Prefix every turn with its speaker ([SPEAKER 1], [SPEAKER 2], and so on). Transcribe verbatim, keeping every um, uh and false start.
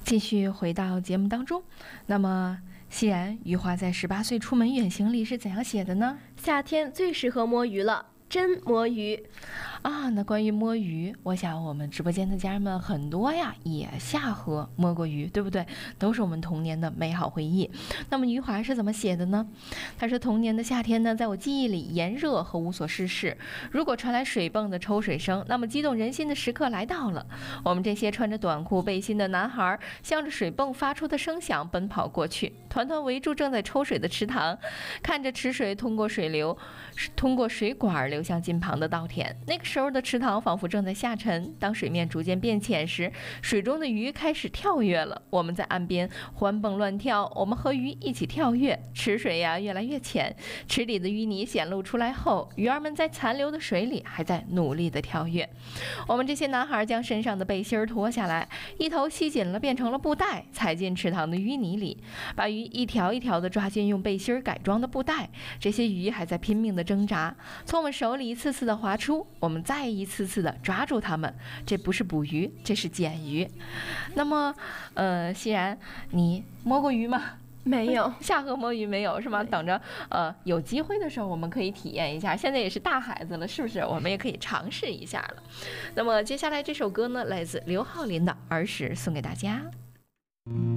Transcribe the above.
[SPEAKER 1] 继续回到节目当中，那么既然余华在十八岁出门远行里是怎样写的呢？
[SPEAKER 2] 夏天最适合摸鱼了，真摸鱼
[SPEAKER 1] 啊！那关于摸鱼，我想我们直播间的家人们很多呀，也下河摸过鱼，对不对？都是我们童年的美好回忆。那么余华是怎么写的呢？他说：童年的夏天呢，在我记忆里炎热和无所事事。如果传来水泵的抽水声，那么激动人心的时刻来到了。我们这些穿着短裤背心的男孩，向着水泵发出的声响奔跑过去，团团围住正在抽水的池塘，看着池水通过水流，通过水管流向近旁的稻田。那个时候的池塘仿佛正在下沉，当水面逐渐变浅时，水中的鱼开始跳跃了。我们在岸边欢蹦乱跳，我们和鱼一起跳跃。池水呀越来越浅，池里的淤泥显露出来后，鱼儿们在残留的水里还在努力地跳跃。我们这些男孩将身上的背心脱下来，一头系紧了，变成了布带，踩进池塘的淤泥里，把鱼一条一条地抓进用背心改装的布带。这些鱼还在拼命地挣扎，从我们手里一次次地滑出，我们再一次次地抓住它们。这不是捕鱼，这是捡鱼。那么呃，欣然，你摸过鱼吗？
[SPEAKER 2] 没有。
[SPEAKER 1] 下河摸鱼没有是吗？等着呃有机会的时候我们可以体验一下，现在也是大孩子了，是不是？我们也可以尝试一下了。那么接下来这首歌呢，来自刘浩霖的《儿时》，送给大家。